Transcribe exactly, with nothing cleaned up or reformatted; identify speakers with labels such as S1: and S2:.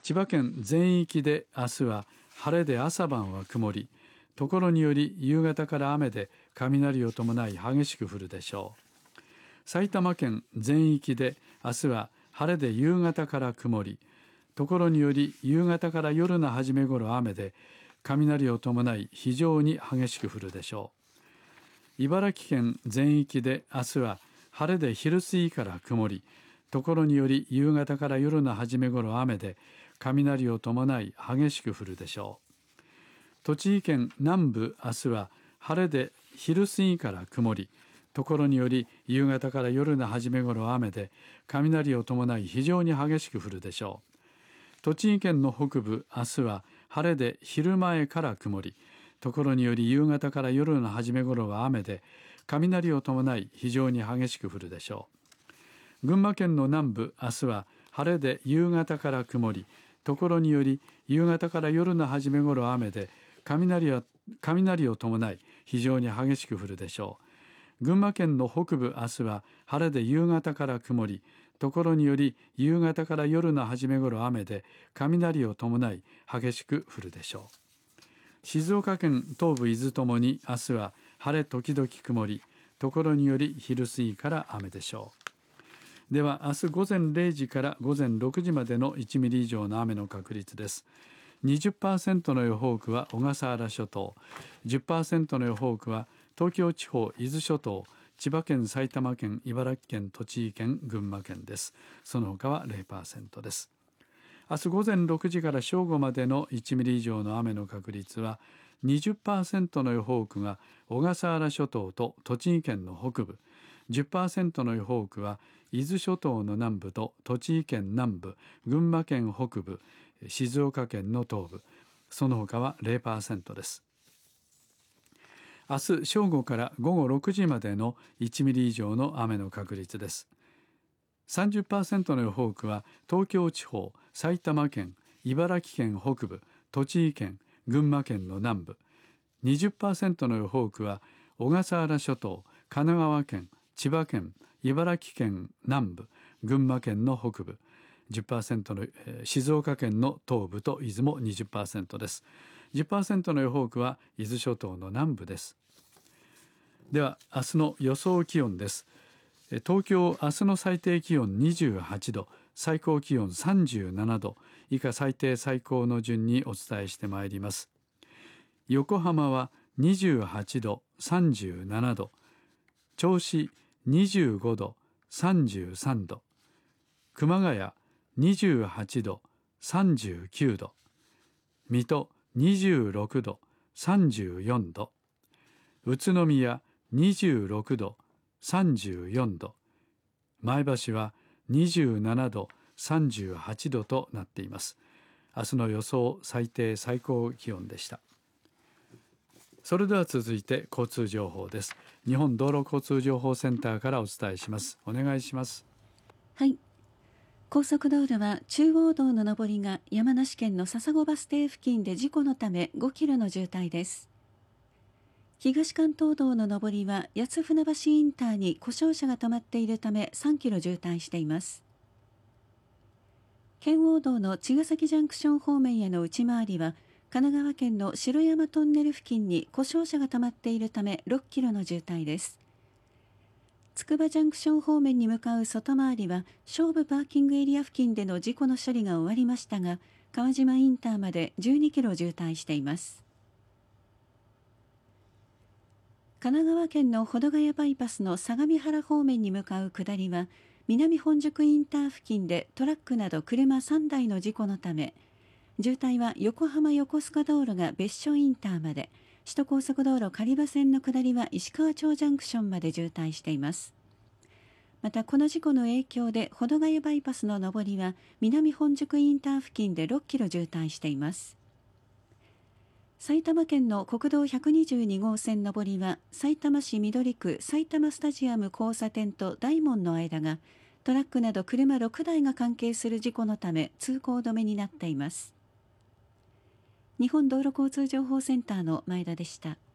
S1: 千葉県全域で明日は晴れで朝晩は曇り、ところにより夕方から雨で雷を伴い激しく降るでしょう。埼玉県全域で明日は晴れで夕方から曇り、ところにより夕方から夜の初め頃雨で雷を伴い非常に激しく降るでしょう。茨城県全域で明日は晴れで昼過ぎから曇り、ところにより夕方から夜の初め頃雨で雷を伴い激しく降るでしょう。栃木県南部明日は晴れで昼過ぎから曇り、ところにより夕方から夜の初め頃雨で雷を伴い非常に激しく降るでしょう。栃木県の北部明日は晴れで昼前から曇り、ところにより夕方から夜の初め頃は雨で雷を伴い非常に激しく降るでしょう。群馬県の南部明日は晴れで夕方から曇り、ところにより夕方から夜の初め頃雨で雷を、雷を伴い非常に激しく降るでしょう。群馬県の北部明日は晴れで夕方から曇り、ところにより夕方から夜の初め頃雨で雷を伴い激しく降るでしょう。静岡県東部伊豆ともに明日は晴れ時々曇り、ところにより昼過ぎから雨でしょう。では明日午前れいじから午前ろくじまでのいちミリ以上の雨の確率です。にじゅっパーセント の予報区は小笠原諸島、じゅっパーセント の予報区は東京地方、伊豆諸島、千葉県、埼玉県、茨城県、栃木県、群馬県です。その他は ゼロパーセント です。明日午前ろくじから正午までのいちミリ以上の雨の確率は にじゅっパーセント の予報区が小笠原諸島と栃木県の北部、じゅっパーセント の予報区は伊豆諸島の南部と栃木県南部、群馬県北部、静岡県の東部、その他は ゼロパーセント です。明日正午から午後ろくじまでのいちミリ以上の雨の確率です。さんじゅっパーセント の予報区は東京地方、埼玉県、茨城県北部、栃木県、群馬県の南部、にじゅっパーセント の予報区は小笠原諸島、神奈川県、千葉県、茨城県南部、群馬県の北部、じゅっパーセント の、えー、静岡県の東部と伊豆も にじゅっパーセント です。じゅっパーセント の予報区は伊豆諸島の南部です。では明日の予想気温です。東京、明日の最低気温にじゅうはちど、最高気温さんじゅうななど、以下最低最高の順にお伝えしてまいります。横浜はにじゅうはちど、さんじゅうななど、銚子にじゅうごど、さんじゅうさんど、熊谷にじゅうはちど、さんじゅうきゅうど、水戸にじゅうろくど、さんじゅうよんど、宇都宮にじゅうろくど、さんじゅうよんど、前橋はにじゅうななど、さんじゅうはちどとなっています。明日の予想最低最高気温でした。それでは続いて交通情報です。日本道路交通情報センターからお伝えします。お願いします。
S2: はい。高速道路は中央道の上りが山梨県の笹子バス停付近で事故のためごキロの渋滞です。東関東道の上りは八つ船橋インターに故障車が止まっているためさんキロ渋滞しています。圏央道の茅ヶ崎ジャンクション方面への内回りは神奈川県の城山トンネル付近に故障車が止まっているためろっキロの渋滞です。つくばジャンクション方面に向かう外回りは勝負パーキングエリア付近での事故の処理が終わりましたが、川島インターまでじゅうにキロ渋滞しています。神奈川県の保土ヶ谷バイパスの相模原方面に向かう下りは南本宿インター付近でトラックなど車さんだいの事故のため、渋滞は横浜横須賀道路が別所インターまで、首都高速道路狩場線の下りは石川町ジャンクションまで渋滞しています。またこの事故の影響で保土ヶ谷バイパスの上りは南本宿インター付近でろっキロ渋滞しています。埼玉県の国道ひゃくにじゅうに号線上りはさいたま市緑区埼玉スタジアム交差点と大門の間がトラックなど車ろくだいが関係する事故のため通行止めになっています。日本道路交通情報センターの前田でした。